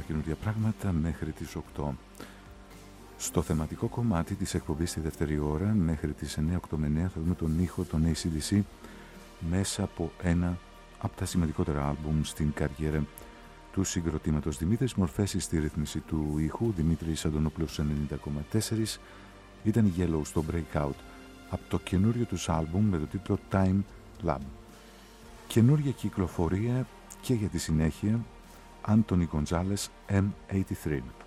καινούργια πράγματα μέχρι τις 8. Στο θεματικό κομμάτι της εκπομπής στη δεύτερη ώρα μέχρι τις 9, 8 με 9 θα δούμε τον ήχο των AC/DC μέσα από ένα από τα σημαντικότερα άλμπουμ στην καριέρα του συγκροτήματος. Δημήτρης Μορφέσης στη ρύθμιση του ήχου, Δημήτρης Αντωνόπουλος 90,4, ήταν Yellow στο Breakout από το καινούριο τους άλμπουμ με το τίτλο Time Lab. Καινούρια κυκλοφορία και για τη συνέχεια Anthony Gonzalez M83.